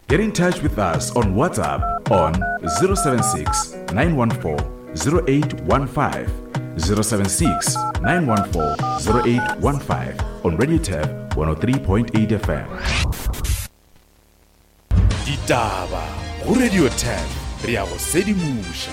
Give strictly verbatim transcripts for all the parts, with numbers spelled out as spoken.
Get in touch with us on WhatsApp on zero seven six, nine one four, zero eight one five, zero seven six, nine one four, zero eight one five on Radio Tab one oh three point eight F M. Ditaba go Radio Tab re ya go sedimusha.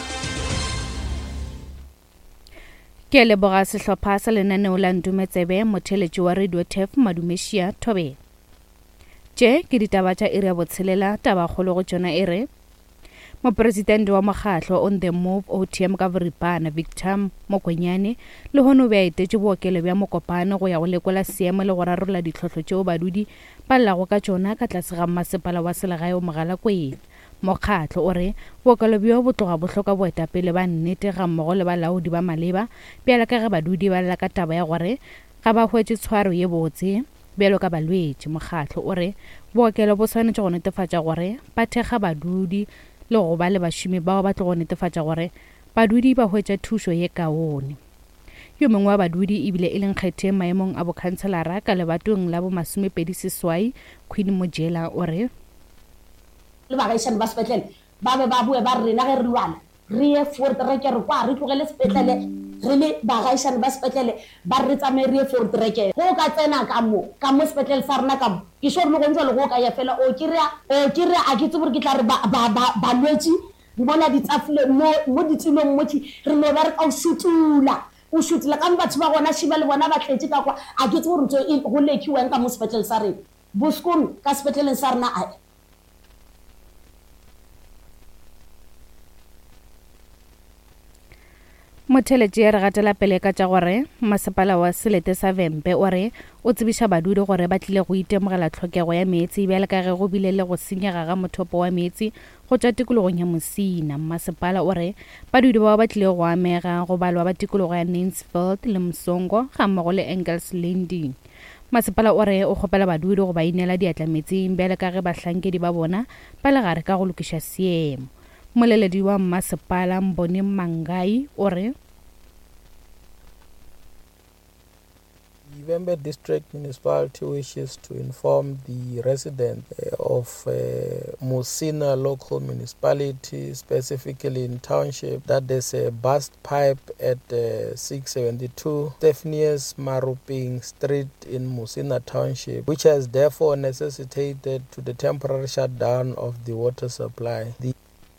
Ke leboga sehlopha sa lenaneo la Ndumetsebe motheletši wa Radio Tab Madumeshia Thobe. Je ke ditaba tša ere botshelela taba kgolo go tšona ere Mopresidente wa mokgatlo on the move O T M ka Boripana Victor Mokonyane le hono be a etetše bookelo bja mokopane go ya go lekola seemo le go rarolla ditlhotlho tšeo badudi ba llago ka tšona ka tlase ga masepala wa selegae o Mogalakwena. Mokgatlo o re bookelo bjo bo tloga bo hloka boetapele ba nnete ga mmogo le balaodi ba maleba bjale ka ge badudi ba lla ka taba ya gore ga ba hwetše tshwaro ye botse bjalo ka balwetši. Mokgatlo o re bookelo bo swanetše go netefatša gore ba thekga badudi le go ba le bašomi bao ba tlo go netefatša gore badudi ba hwetša thušo ye kaone. Yo mongwe wa badudi e bile e leng kgethe maemong a bokhanselara ka lebatong la bo masomepedi seswai Queen Mojela o re le bagaisane ba sepetlele ba be ba bue ba rena ge re lwana re ye Fort Rekere kwa re tlogele sepetlele re le bagaisane ba sepetlele ba re tsamaye re ye Fort Rekere go ka tsena ka mo ka mo sepetlele sa rena ka mo ke sure le go ntse le go ka ya fela o kirea o kirea a ke tsebore ke tla re ba ba ba lwetši bona ditsafile mo mo ditsilong motho re no ba re ka o shutula o shutula ka batho ba gona shiba le bona ba tletse ka kwa a ke tsebore tso go lekiwang ka mo sepetlele sa rena boskon ka sepetlele sa rena a Motheletši ya re gatela pele ka tša gore masepala wa Selete sa Vempe o re o tsebiša badudi gore ba tlile go itemogela tlhokego ya meetse bjale ka ge go bile le go senyega ga mothopo wa meetse go tša tikologong ya Mosina. Masepala o re badudi bao ba tlile go amega go balwa ba tikologo ya Nainsfield le Msongo ga mmogo le Engels Landing. Masepala o re o kgopela badudi go ba inela diatla meetseng bjale ka ge bahlankedi ba bona ba le gare ka go lokiša seemo. Moleledi wa Masepala Mboni Mangai o re Vembe District Municipality wishes to inform the residents uh, of uh, Musina local municipality, specifically in township, that there's a burst pipe at uh, six seventy-two Stephanius Maruping Street in Musina Township, which has therefore necessitated to the temporary shutdown of the water supply. The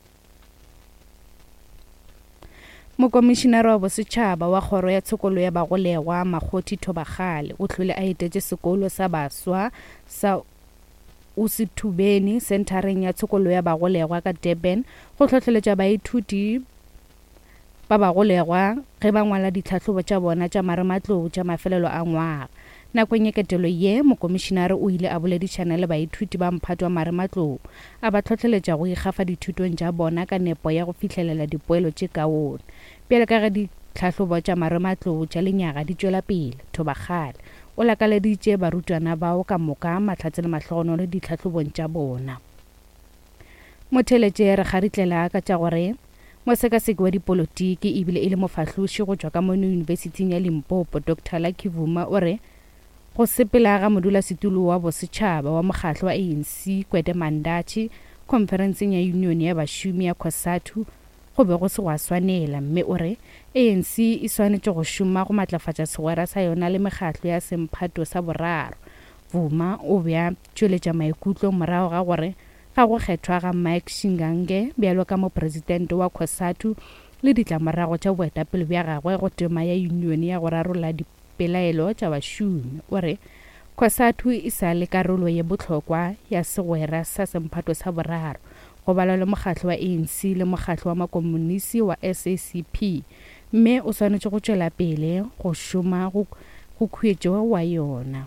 Mokomishinara wa bosetšhaba wa kgoro ya tshokolo ya bagolegwa Makgothi Thobagale o tlhole a etetše sekolo sa baswa sa Usithubeni sentareng ya tshokolo ya bagolegwa ka Durban go tlhotlheletša baithuti ba bagolegwa ge ba ngwala ditlhahlobo tša bona tša marematlou tša mafelelo a ngwaga. Nakong ye ketelo ye mokomishinare o ile a boledišana le baithuti ba mphato wa marematlou a ba tlhotlheletša go ikgafa dithutong tša bona ka nepo ya go fihlelela dipoelo tše kaone bjale ka ge ditlhahlobo tša marematlou tša lenyaga di tšwela pele. Thobagale o lakaleditše barutwana bao ka moka mahlatse le mahlogono le ditlhahlobong tša bona. Motheletše re kgaritlela ka tša gore mosekaseki wa dipolotiki e bile e le mofahloši go tšwa ka mo yunibesithing ya Limpopo Doctor Lucky Vuma o re go sepela ga modulasetulo wa bosetšhaba wa mokgatlo wa A N C Kwede Mandachi conferenceng ya union ya bašomi ya COSATU go be go se wa swanela, mme o re A N C e swanetše go šoma go matlafatša segwera sa yona le mekgatlo ya semphato sa boraro. Vuma o bea tšweletša maikutlo morago ga gore ga go kgethwa ga Mike Shingange bjalo ka mopresidente wa COSATU le ditlamorago tša boetapele bja gagwe go tema ya union ya go rarolla dipelaelo tša bašomi. O re COSATU e sa le karolo ye bohlokwa ya segwera sa semphato sa boraro go balwa le mokgatlo wa A N C le mokgatlo wa makomunisi wa S A C P, mme o swanetše go tšwela pele go šoma go khwetšo wa yona.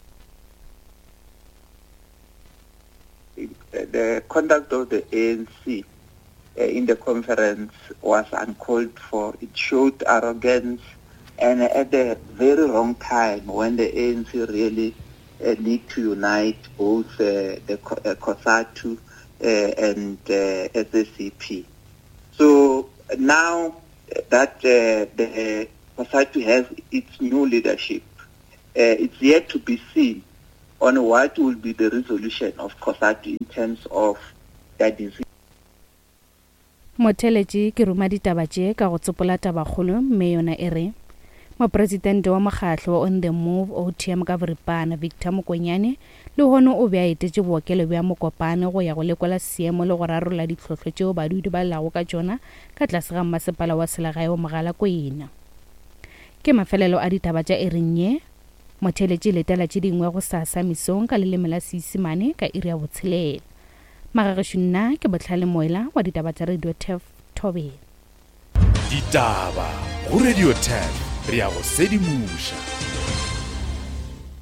The conduct of the A N C uh, in the conference was uncalled for. It showed arrogance, and at the very wrong time when the A N C really uh, need to unite both uh, the uh, COSATU uh, and uh, S A C P. So now that uh, the COSATU has its new leadership, uh, it's yet to be seen on what will be the resolution of COSATU in terms of that disease. Motheletši ke ruma ditaba tše ka go tsopola tabakgolo mme yona e re mopresidente wa mokgatlo wa On the Move O T M ka boripana Victor Mokonyane le hono o be a etetše bookelo bja mokopane go ya go lekola seemo le go rarolla ditlhotlho tšeo badudi ba lago ka tšona ka tlase ga masepala wa selagae wa Mogalakwena. Ke mafelelo a ditaba tša e rinye motheletši letela tše dingwe go sasa misong ka leleme la Seesimane ka iri ya botshelela. Magagesho nna ke Botlhale Moela wa ditaba tša Radio Tef Thobela. Ditaba go Radio Tef re a go sedimuša.